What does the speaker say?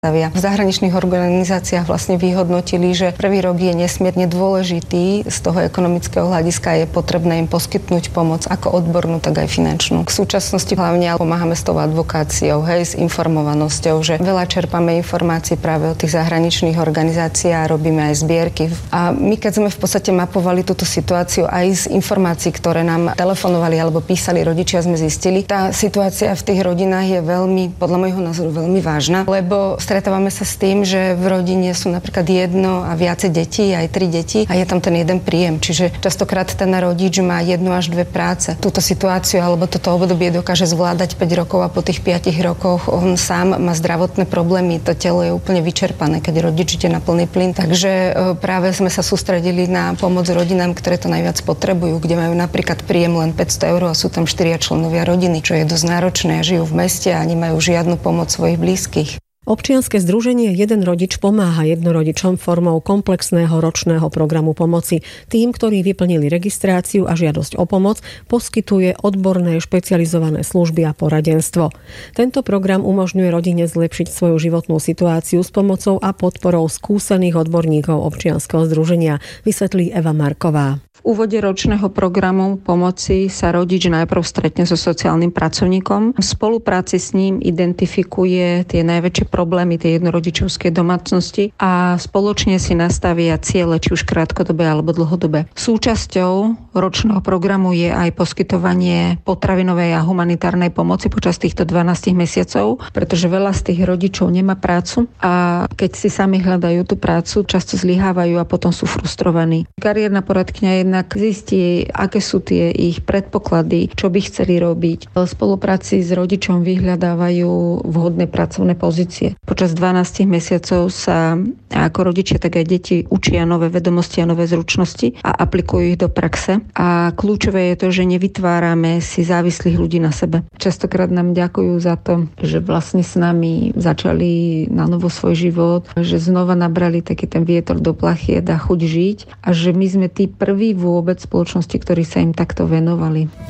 V zahraničných organizáciách vlastne vyhodnotili, že prvý rok je nesmierne dôležitý. Z toho ekonomického hľadiska je potrebné im poskytnúť pomoc ako odbornú, tak aj finančnú. V súčasnosti hlavne pomáhame s tou advokáciou, s informovanosťou, že veľa čerpame informácií práve od tých zahraničných organizácií a robíme aj zbierky. A my keď sme v podstate mapovali túto situáciu aj z informácií, ktoré nám telefonovali alebo písali rodičia, sme zistili, tá situácia v tých rodinách je veľmi, podľa môjho názoru, veľmi vážna, lebo stretávame sa s tým, že v rodine sú napríklad jedno a viacej detí, aj 3 deti a je tam ten jeden príjem. Čiže častokrát ten rodič má 1 až 2 práce. Túto situáciu alebo toto obdobie dokáže zvládať 5 rokov a po tých 5 rokoch on sám má zdravotné problémy. To telo je úplne vyčerpané, keď rodič ide na plný plyn. Takže práve sme sa sústredili na pomoc rodinám, ktoré to najviac potrebujú, kde majú napríklad príjem len 500 eur a sú tam 4 členovia rodiny, čo je dosť náročné. Žijú v meste a nemajú žiadnu pomoc svojich blízkych. Občianske združenie Jeden rodič pomáha jednorodičom formou komplexného ročného programu pomoci. Tým, ktorí vyplnili registráciu a žiadosť o pomoc, poskytuje odborné špecializované služby a poradenstvo. Tento program umožňuje rodine zlepšiť svoju životnú situáciu s pomocou a podporou skúsených odborníkov občianskeho združenia, vysvetlí Eva Marková. V úvode ročného programu pomoci sa rodič najprv stretne so sociálnym pracovníkom. V spolupráci s ním identifikuje tie najväčšie problémy tej jednorodičovskej domácnosti a spoločne si nastavia ciele, či už krátkodobé alebo dlhodobé. Súčasťou ročného programu je aj poskytovanie potravinovej a humanitárnej pomoci počas týchto 12 mesiacov, pretože veľa z tých rodičov nemá prácu a keď si sami hľadajú tú prácu, často zlyhávajú a potom sú frustrovaní. Kariérna poradkyňa jednak zistí, aké sú tie ich predpoklady, čo by chceli robiť. V spolupráci s rodičom vyhľadávajú vhodné pracovné pozície. Počas 12 mesiacov sa ako rodičia, tak aj deti učia nové vedomosti a nové zručnosti a aplikujú ich do praxe. A kľúčové je to, že nevytvárame si závislých ľudí na sebe. Častokrát nám ďakujú za to, že vlastne s nami začali na novo svoj život, že znova nabrali taký ten vietor do plachiet a chuť žiť a že my sme tí prví vôbec spoločnosti, ktorí sa im takto venovali.